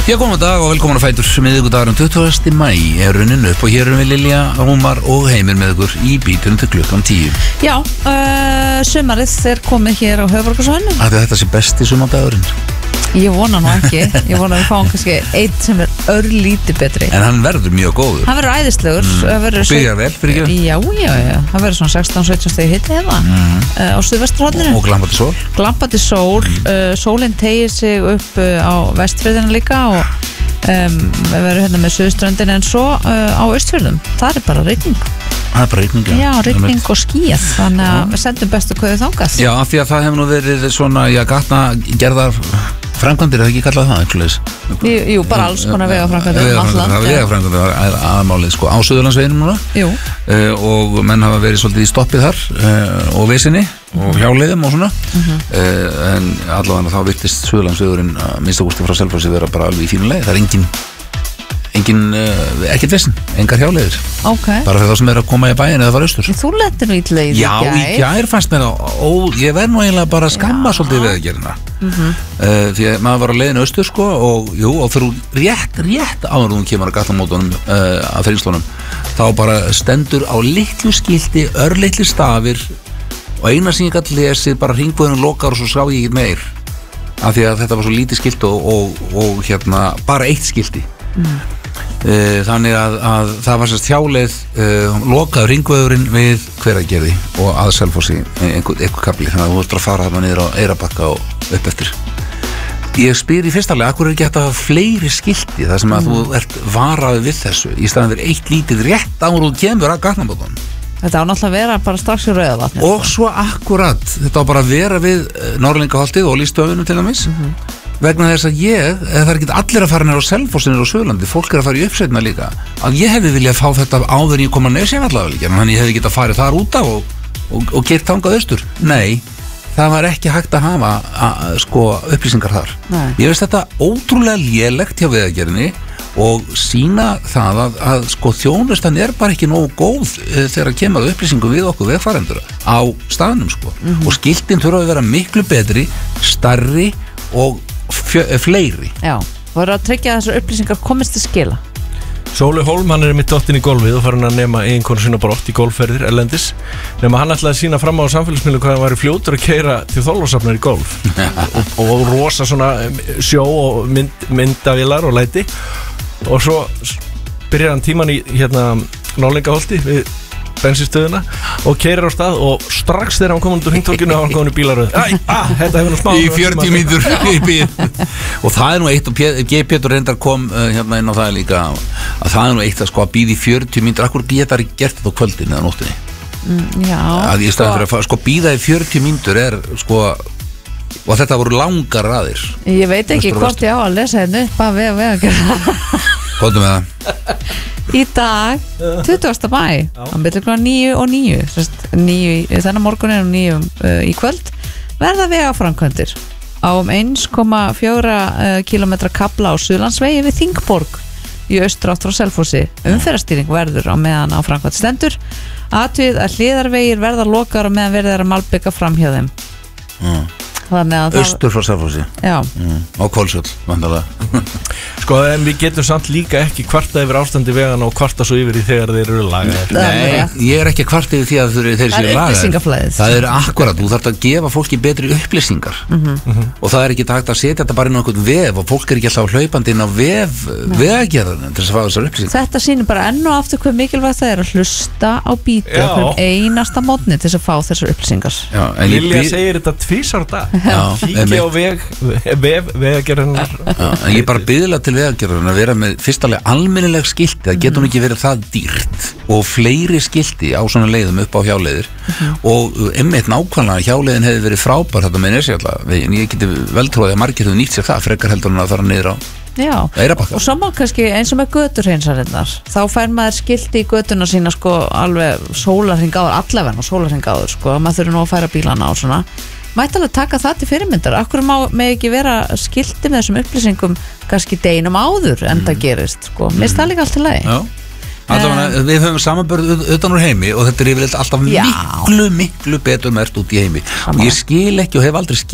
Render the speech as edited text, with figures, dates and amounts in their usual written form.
Já, góðan dag og velkomin að Fætur. Miðvikudagurinn 20. maí runnin upp og hér erum við Lilja, Rúmar og Heimir með ykkur í bítunum til klukkan 10. Já, sumarið er komið hér á höfuðborgarsvæðinu. Þetta sé besti sumardagurinn. Ég vona nú ekki. Ég vona að við fáum kannski einn sem er örlítið betri. En hann verður mjög góður. Hann verður æðislegur. Byrjar vel, fyrir ekki? Já. Hann verður svona 16-17 stigi hiti hérna á suðvesturhorninu. Og glampandi sól. Glampandi sól. Sólinn teygir sig upp á vestfjörðina líka og við verðum hérna með suðströndin en svo á austfjörðum. Það er bara rigning. Það er bara rigning, já. Já, rigning og skýjað. Þannig að við sendum bestu kveðið þangað. Já, af því að það hefur nú verið svona, gatna gerðar framkvæmdir, er það ekki kallað það, eitthvað? Jú, bara alls konar vegaframkvæmdir Vegaframkvæmdir er aðmálið, sko, á Suðurlandsveginum núna. Jú. Og menn hafa verið svolítið í stoppið þar og vesinni og hjáleiðum og svona en allavega þá virtist Suðurlandsvegurinn að minnsta kosti frá Selfossi vera bara alveg í fínu leið. Það er ekkert vesinn, engar hjáleiðir. Okay. Bara fyrir þá sem er að koma í bæinn eða fara austur. Þú lettir nú í leið í gær. Já, í gær fannst mér ég verð nú eiginlega bara að skamma svolítið við að gera því að maður var að leiðinu austur, sko, og fyrir rétt áður hún kemur að gattamótunum að Þrengslunum, þá bara stendur á litlu skilti, örlitli stafir og eina sem ég gæti lesið bara hringvöðunum lokar og svo sá ég ekki meir af því að þetta var svo lítið skilt og hérna bara eitt skilti. Þannig að það var sérst hjáleið lokaður hringvegurinn við Hveragerði og að Selfossi einhver kafli, þannig að þú ættir að fara þarna niður á Eyrarbakka og upp eftir. Ég spyr í fyrsta leið, akkur er ekki hægt að hafa fleiri skilti þar sem að þú ert varaði við þessu í staðan fyrir eitt lítið rétt áður og kemur að gatnamótunum. Þetta á náttúrulega að vera bara strax í Rauðavatni. Og svo akkurat, þetta á bara að vera við Norðlingaholtið og Lýstöðunum til dæmis. Vegna þess að það er ekki allir að fara nýr á Selfossinir og Suðurlandi, fólk er að fara í uppsveitina líka, að ég hefði viljað fá þetta áður en ég kom að Nesjavallavík, þannig ég hefði getað farið þar út af og gert þangað austur. Nei, það var ekki hægt að hafa upplýsingar þar. Nei. Ég veist þetta ótrúlega lélegt hjá Vegagerðinni og sýna það að þjónustan er bara ekki nógu góð þegar kemur að upplýsingum við okkur vegfarendur á staðnum, og skiltin þurfa að vera miklu betri, stærri og fleiri. Já, voru að tryggja að þessar upplýsingar komist til skila. Sóli Hólm, hann er mitt dottin í golfið og farin að nema eiginkonu sinna brott í golfferðir erlendis, nema hann ætlaði að sína fram á samfélagsmiðlum hvað hann væri fljótur að keyra til Þorlákshafnar í golf og rosa svona sjó og myndavélar og læti, og svo byrjar hann tíman í Norðlingaholti við bensinstöðuna og keyrir á stað og strax þegar hann kom út úr hringtorkinu þá var hann komin í bílaröð. Þetta hefur nú smá í 40 mínútur í bíl. Og það er nú eitt, og G. Pétur reyndar kom hérna inn á það líka, að það er nú eitt að býða í 40 mínútur. Akkur getur það gert þetta á kvöldin eða nóttinni? Já. Að í staðan fyrir að býða í 40 mínútur er og þetta voru langar raðir. Ég veit ekki hvort ég á að lesa hérna upp að Vegagerðinni. Komdu með það. Í dag, 20. maí, á milli klukkan 9 og 9, þennan morgunin og 9 í kvöld, verða vegaframkvæmdir á 1,4 kilometra kafla á Suðurlandsvegi við Þingborg í austurátt frá Selfossi. Umferðarstýring verður á meðan á framkvæmd stendur. Athugið að hliðarvegir verða lokaðar á meðan verður að malbika fram hjá þeim. Austur frá Selfossi. Já. Og Hvolsvöll, vandalega. En við getum samt líka ekki kvarta yfir ástandi vegana og kvarta svo yfir í þegar þeir eru lagaðir. Nei, ég er ekki að kvarta yfir því að þeir séu lagaðir. Það er upplýsingaflæðið. Það er akkurat, þú þarf að gefa fólki betri upplýsingar og það er ekki hægt að setja þetta bara inn á einhvern vef og fólk er ekki alltaf hlaupandi inn á vef Vegagerðarinnar til þess að fá þessar upplýsingar. Þetta sýnir bara enn og aftur hvað mikilvægt það er að hlusta á bítu á hverjum einasta mótni til þess að fá þessar upplýsingar. Lilja segir þetta tvisvar á dag. Kíkja á vef Vegagerðarinnar. En ég bara biðla til Vegagerðarinnar að vera með fyrstulega almennileg skilti, það getur ekki verið það dýrt og fleiri skilti á svona leiðum upp á hjáleiðir og einmitt nákvæmlega hjáleiðin hefði verið frábær þetta með Nesjavallavík, ég geti vel trúið að margir hefur nýtt sér það frekar heldur en að fara niður á Eyrarbakka. Og svo má kannski eins og með göturhreinsarinnar, þá fær maður skilti í götuna sína alveg sólarhring áður, allavega sólarhring áður maður þurfi nú að færa bílana á svona. Mætti alveg taka það til fyrirmyndar. Akkur með ekki vera skilti með þessum upplýsingum kannski deginum áður en það gerist. Mist það líka allt í lagi. Já. Allavega, við höfum samanbörð utan úr heimi og þetta er yfirleitt alltaf miklu betur mert út í heimi. Og ég skil ekki og hef aldrei skil